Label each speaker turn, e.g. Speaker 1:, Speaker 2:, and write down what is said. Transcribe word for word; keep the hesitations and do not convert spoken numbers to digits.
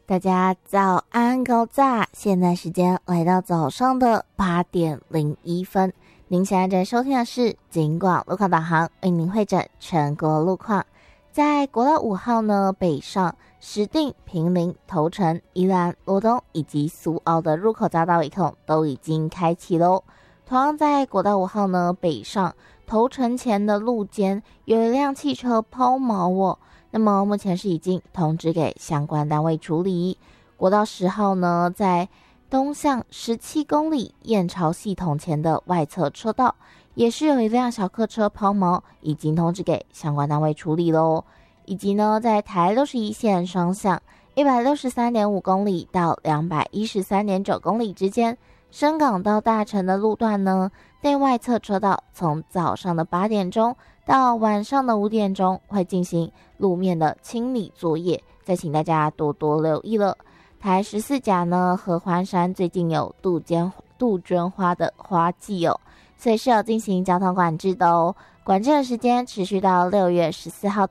Speaker 1: 大家早安高炸，现在时间来到早上的八点零一分。您现在正收听的是警广路况导航，为您会诊全国路况。在国道五号呢，北上石碇、坪林、头城、宜兰、罗东以及苏澳的入口匝道一控都已经开启喽。同样在国道五号呢，北上头城前的路肩有一辆汽车抛锚哦，那么目前是已经通知给相关单位处理。国道十号呢，在东向十七公里燕巢系统前的外侧车道，也是有一辆小客车抛锚，已经通知给相关单位处理咯。以及呢，在台六十一线双向一百六十三点五公里到两百一十三点九公里之间，深港到大城的路段呢，内外侧车道从早上的八点钟到晚上的五点钟会进行路面的清理作业，再请大家多多留意了。台十四甲呢，合欢山最近有杜鹃杜鹃花的花季哦，所以是有进行交通管制的哦。管制的时间持续到六月十四号